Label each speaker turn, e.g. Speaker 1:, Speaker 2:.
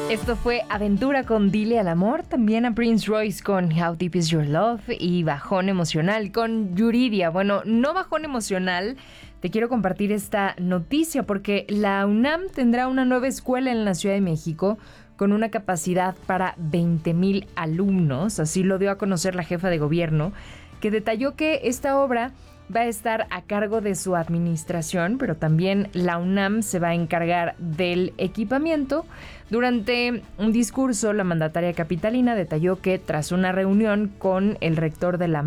Speaker 1: Esto fue Aventura con Dile al Amor, también a Prince Royce con How Deep Is Your Love y Bajón Emocional con Yuridia. Bueno, no bajón emocional, te quiero compartir esta noticia porque la UNAM tendrá una nueva escuela en la Ciudad de México con una capacidad para 20,000 alumnos, así lo dio a conocer la jefa de gobierno, que detalló que esta obra va a estar a cargo de su administración, pero también la UNAM se va a encargar del equipamiento. Durante un discurso, la mandataria capitalina detalló que tras una reunión con el rector de la